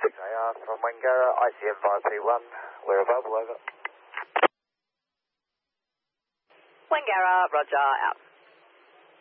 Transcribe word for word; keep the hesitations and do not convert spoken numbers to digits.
J R from Wangara, I C M five P one, we're available, over. Wangara, roger, out.